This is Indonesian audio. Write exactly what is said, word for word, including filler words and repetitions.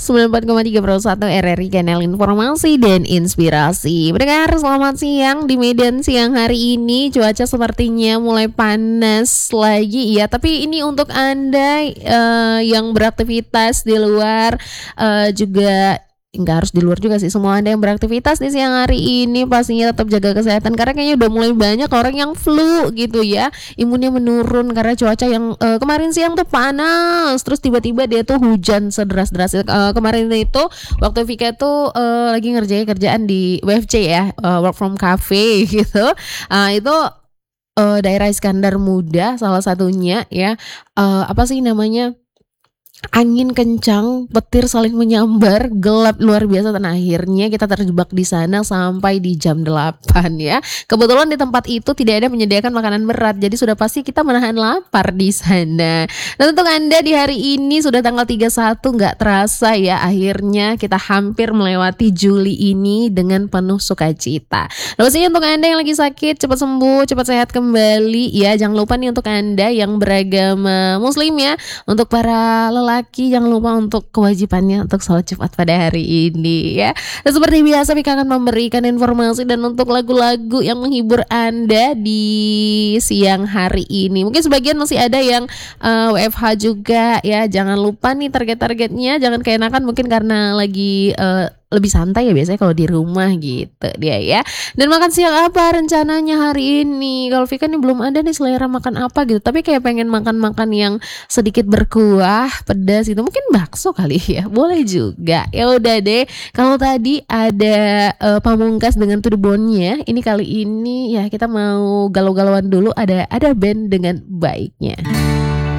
sembilan puluh empat koma tiga Pro satu R R I Kanal Informasi dan Inspirasi. Pendengar, selamat siang. Di Medan siang hari ini cuaca sepertinya mulai panas lagi ya. Tapi ini untuk Anda uh, yang beraktivitas di luar, uh, juga nggak harus di luar juga sih, semua Anda yang beraktivitas di siang hari ini pastinya tetap jaga kesehatan, karena kayaknya udah mulai banyak orang yang flu gitu ya, imunnya menurun karena cuaca yang uh, kemarin siang tuh panas, terus tiba-tiba dia tuh hujan sederas-deras. Uh, kemarin itu waktu Vika tuh uh, lagi ngerjain kerjaan di W F C ya, uh, work from cafe gitu, uh, itu uh, daerah Iskandar Muda salah satunya ya, uh, apa sih namanya, angin kencang, petir saling menyambar, gelap luar biasa, dan akhirnya kita terjebak di sana sampai di jam delapan ya. Kebetulan di tempat itu tidak ada menyediakan makanan berat, jadi sudah pasti kita menahan lapar di sana. Dan untuk Anda di hari ini sudah tanggal tiga puluh satu, nggak terasa ya, akhirnya kita hampir melewati Juli ini dengan penuh sukacita. Nah, pastinya untuk Anda yang lagi sakit cepat sembuh, cepat sehat kembali ya. Jangan lupa nih untuk Anda yang beragama Muslim ya, untuk para lelaki jangan lupa untuk kewajibannya untuk sholat Jumat pada hari ini ya. Dan seperti biasa Vika akan memberikan informasi dan untuk lagu-lagu yang menghibur Anda di siang hari ini. Mungkin sebagian masih ada yang uh, W F H juga ya. Jangan lupa nih target-targetnya, jangan keenakan mungkin karena lagi uh, lebih santai ya biasanya kalau di rumah gitu dia ya. Dan makan siang apa rencananya hari ini? Kalau Vika nih belum ada nih selera makan apa gitu, tapi kayak pengen makan-makan yang sedikit berkuah, pedas gitu. Mungkin bakso kali ya, boleh juga. Ya udah deh. Kalau tadi ada uh, Pamungkas dengan To The Bone-nya, ini kali ini ya kita mau galau-galauan dulu, ada ada band dengan Baiknya.